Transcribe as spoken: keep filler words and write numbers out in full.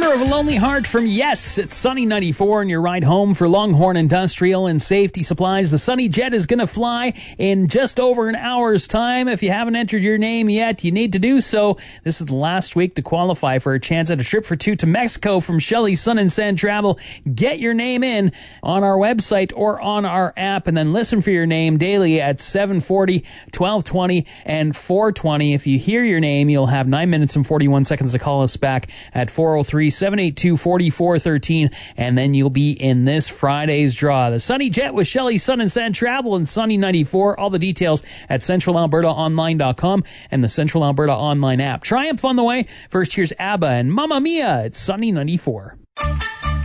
Corner of a Lonely Heart from Yes. It's Sunny ninety-four and your ride home for Longhorn Industrial and Safety Supplies. The Sunny Jet is going to fly in just over an hour's time. If you haven't entered your name yet, you need to do so. This is the last week to qualify for a chance at a trip for two to Mexico from Shelley Sun and Sand Travel. Get your name in on our website or on our app, and then listen for your name daily at seven forty, twelve twenty, and four twenty. If you hear your name, you'll have nine minutes and forty-one seconds to call us back at four oh three, seven eight two, four four one three, and then you'll be in this Friday's draw. The Sunny Jet with Shelley Sun and Sand Travel and Sunny ninety-four. All the details at central alberta online dot com and the Central Alberta Online app. Triumph on the way. First, here's ABBA and Mamma Mia. It's Sunny ninety-four.